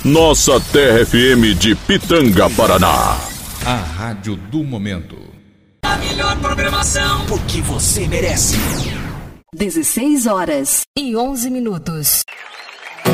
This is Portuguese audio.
Nossa Terra FM de Pitanga, Paraná. A rádio do momento. A melhor programação, porque você merece. 16 horas e 11 minutos.